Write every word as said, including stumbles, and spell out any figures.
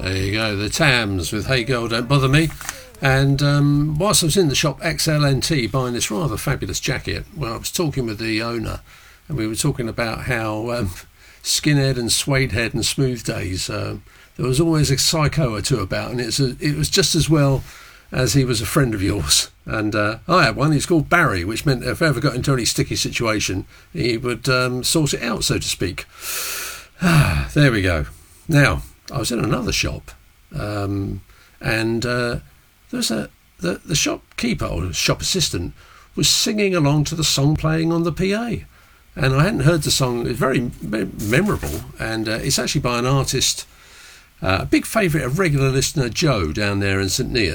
There you go, the Tams with Hey Girl Don't Bother Me. And um, whilst I was in the shop X L N T buying this rather fabulous jacket, well, I was talking with the owner and we were talking about how um, Skinhead and Suedehead and Smooth Days, uh, there was always a psycho or two about, and it's a, it was just as well as he was a friend of yours. And uh, I had one, he's called Barry, which meant if I ever got into any sticky situation, he would um, sort it out, so to speak. Ah, there we go. Now, I was in another shop, um, and uh, there's a the, the shopkeeper or shop assistant was singing along to the song playing on the P A. And I hadn't heard the song. It's very memorable, and uh, it's actually by an artist, uh, a big favourite of regular listener Joe down there in St